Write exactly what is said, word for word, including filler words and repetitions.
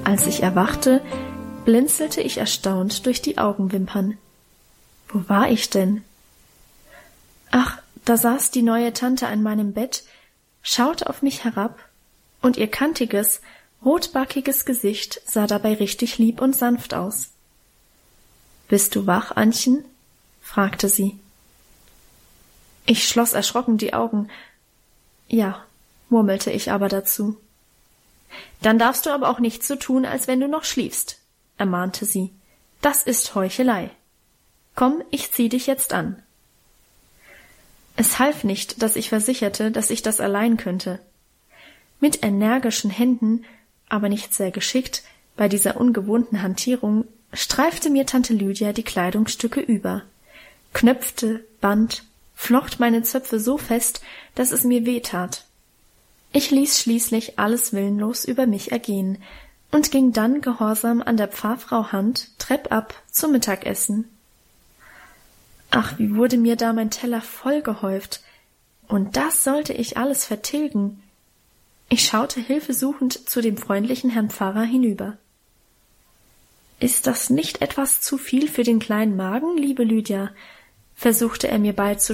Als ich erwachte, blinzelte ich erstaunt durch die Augenwimpern. Wo war ich denn? Ach, da saß die neue Tante an meinem Bett, schaute auf mich herab, und ihr kantiges, rotbackiges Gesicht sah dabei richtig lieb und sanft aus. »Bist du wach, Annchen?« fragte sie. Ich schloss erschrocken die Augen. »Ja«, murmelte ich aber dazu. »Dann darfst du aber auch nicht so tun, als wenn du noch schliefst«, ermahnte sie. »Das ist Heuchelei. Komm, ich zieh dich jetzt an.« Es half nicht, dass ich versicherte, dass ich das allein könnte. Mit energischen Händen, aber nicht sehr geschickt, bei dieser ungewohnten Hantierung, streifte mir Tante Lydia die Kleidungsstücke über, knöpfte, band, flocht meine Zöpfe so fest, dass es mir weh tat. Ich ließ schließlich alles willenlos über mich ergehen und ging dann gehorsam an der Pfarrfrau Hand treppab zum Mittagessen. Ach, wie wurde mir da mein Teller vollgehäuft, und das sollte ich alles vertilgen. Ich schaute hilfesuchend zu dem freundlichen Herrn Pfarrer hinüber. »Ist das nicht etwas zu viel für den kleinen Magen, liebe Lydia?« versuchte er mir beizustehen.